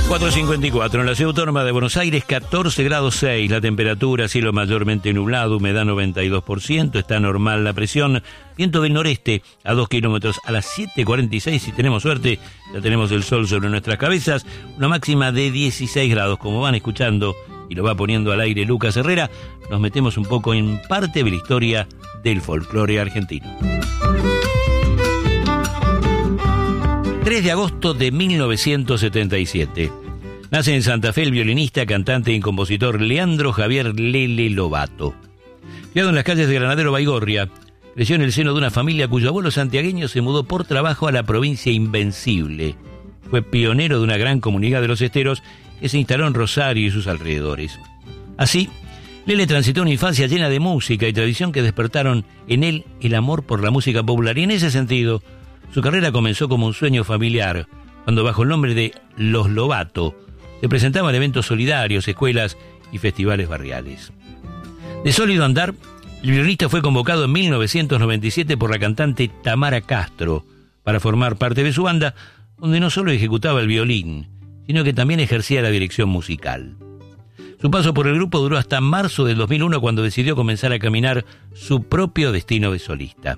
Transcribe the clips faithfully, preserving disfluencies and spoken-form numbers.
cuatro cincuenta y cuatro, en la ciudad autónoma de Buenos Aires, catorce grados seis, la temperatura, cielo mayormente nublado, humedad noventa y dos por ciento, está normal la presión, viento del noreste a dos kilómetros. A las siete cuarenta y seis, si tenemos suerte, ya tenemos el sol sobre nuestras cabezas, una máxima de dieciséis grados, como van escuchando, y lo va poniendo al aire Lucas Herrera. Nos metemos un poco en parte de la historia del folclore argentino. tres de agosto de mil novecientos setenta y siete. Nace en Santa Fe el violinista, cantante y compositor Leandro Javier Lele Lobato. Criado en las calles de Granadero Baigorria, creció en el seno de una familia cuyo abuelo santiagueño se mudó por trabajo a la provincia Invencible. Fue pionero de una gran comunidad de los esteros que se instaló en Rosario y sus alrededores. Así, Lele transitó una infancia llena de música y tradición que despertaron en él el amor por la música popular, y en ese sentido, su carrera comenzó como un sueño familiar, cuando bajo el nombre de Los Lobato se presentaban eventos solidarios, escuelas y festivales barriales. De sólido andar, el violinista fue convocado en mil novecientos noventa y siete por la cantante Tamara Castro para formar parte de su banda, donde no solo ejecutaba el violín, sino que también ejercía la dirección musical. Su paso por el grupo duró hasta marzo del dos mil uno, cuando decidió comenzar a caminar su propio destino de solista.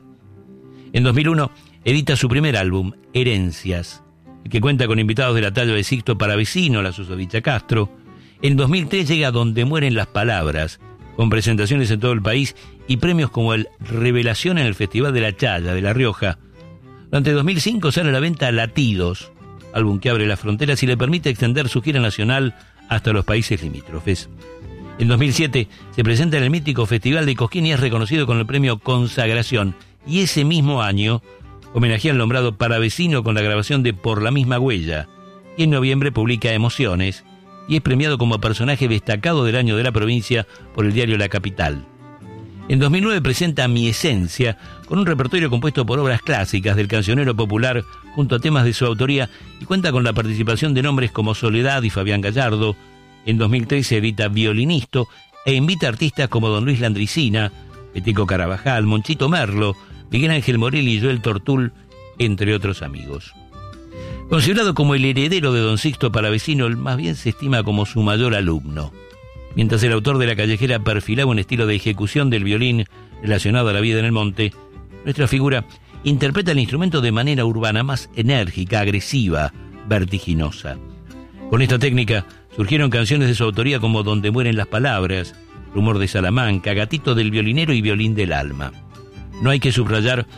En dos mil uno edita su primer álbum, Herencias, que cuenta con invitados de la talla de Sixto Palavecino, la susodicha Castro. En dos mil tres llega Donde mueren las palabras, con presentaciones en todo el país y premios como el Revelación en el Festival de la Chaya de La Rioja. Durante dos mil cinco sale a la venta Latidos, álbum que abre las fronteras y le permite extender su gira nacional hasta los países limítrofes. En dos mil siete se presenta en el mítico Festival de Cosquín y es reconocido con el premio Consagración. Y ese mismo año homenajea al nombrado Palavecino con la grabación de Por la misma huella, y en noviembre publica Emociones y es premiado como personaje destacado del año de la provincia por el diario La Capital. En dos mil nueve presenta Mi Esencia, con un repertorio compuesto por obras clásicas del cancionero popular junto a temas de su autoría, y cuenta con la participación de nombres como Soledad y Fabián Gallardo. En dos mil trece edita Violinisto e invita artistas como Don Luis Landricina, Peteco Carabajal, Monchito Merlo, Miguel Ángel Morel y Joel Tortul, entre otros amigos. Considerado como el heredero de don Sixto Palavecino, más bien se estima como su mayor alumno. Mientras el autor de La Callejera perfilaba un estilo de ejecución del violín relacionado a la vida en el monte, nuestra figura interpreta el instrumento de manera urbana, más enérgica, agresiva, vertiginosa. Con esta técnica surgieron canciones de su autoría como Donde mueren las palabras, Rumor de Salamanca, Gatito del violinero y Violín del alma. No hay que subrayar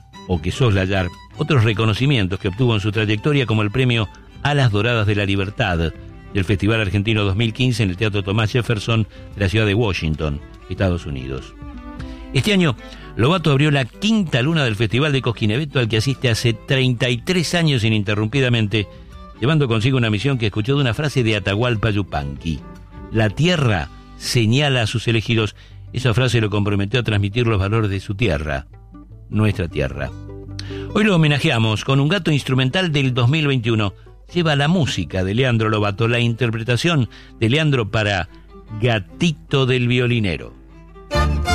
o que soslayar otros reconocimientos que obtuvo en su trayectoria, como el premio Alas Doradas de la Libertad del Festival Argentino dos mil quince en el Teatro Thomas Jefferson de la ciudad de Washington, Estados Unidos. Este año, Lobato abrió la quinta luna del Festival de Cosquín, evento al que asiste hace treinta y tres años ininterrumpidamente, llevando consigo una misión que escuchó de una frase de Atahualpa Yupanqui: la tierra señala a sus elegidos. Esa frase lo comprometió a transmitir los valores de su tierra, nuestra tierra. Hoy lo homenajeamos con un gato instrumental del dos mil veintiuno. Lleva la música de Leandro Lobato, la interpretación de Leandro para Gatito del violinero.